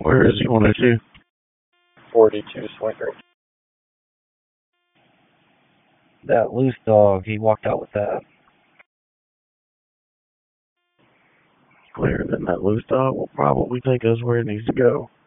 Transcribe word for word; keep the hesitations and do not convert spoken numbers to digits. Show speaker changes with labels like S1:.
S1: Where is he one oh two?
S2: forty-two Swinker.
S3: That loose dog, he walked out with that.
S1: Clearer than that loose dog will probably take us where it needs to go.